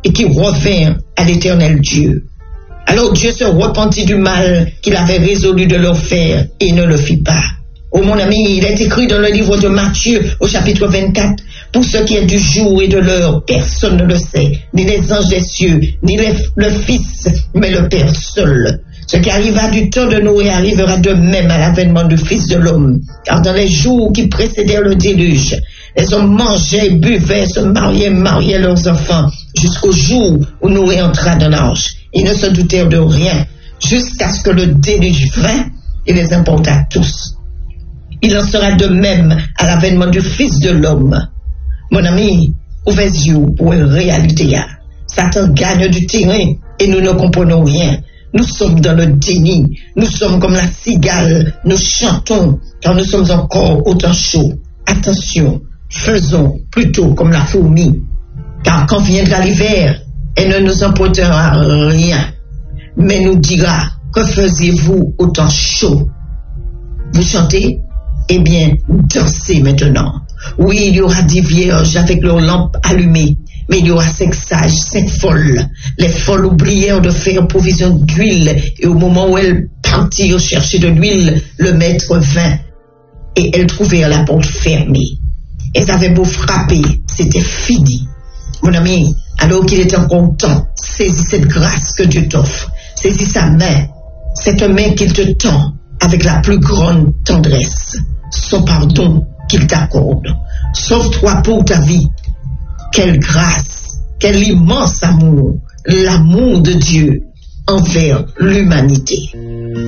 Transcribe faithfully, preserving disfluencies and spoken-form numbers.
et qui revinrent à l'Éternel Dieu. Alors Dieu se repentit du mal qu'il avait résolu de leur faire et ne le fit pas. Oh mon ami, il est écrit dans le livre de Matthieu au chapitre vingt-quatre, pour ce qui est du jour et de l'heure, personne ne le sait, ni les anges des cieux, ni les, le Fils, mais le Père seul. Ce qui arriva du temps de Noé arrivera de même à l'avènement du Fils de l'homme. Car dans les jours qui précédèrent le déluge, les hommes mangeaient, buvaient, se mariaient, mariaient leurs enfants, jusqu'au jour où Noé entra dans l'arche. Ils ne se doutèrent de rien, jusqu'à ce que le déluge vint et les emporta tous. Il en sera de même à l'avènement du Fils de l'homme. Mon ami, ouvrez les yeux pour une réalité. Satan gagne du terrain et nous ne comprenons rien. Nous sommes dans le déni. Nous sommes comme la cigale. Nous chantons car nous sommes encore autant chauds. Attention, faisons plutôt comme la fourmi. Car quand viendra l'hiver, elle ne nous emportera rien, mais nous dira, que faisiez-vous autant chaud? Vous chantez? Eh bien, dansez maintenant. Oui, il y aura dix vierges avec leurs lampes allumées, mais il y aura cinq sages, cinq folles. Les folles oublièrent de faire provision d'huile, et au moment où elles partirent chercher de l'huile, le maître vint, et elles trouvèrent la porte fermée. Elles avaient beau frapper, c'était fini. Mon ami, alors qu'il est encore temps, saisis cette grâce que Dieu t'offre. Saisis sa main, cette main qu'il te tend avec la plus grande tendresse, son pardon qu'il t'accorde. Sauve-toi pour ta vie. Quelle grâce, quel immense amour, l'amour de Dieu envers l'humanité.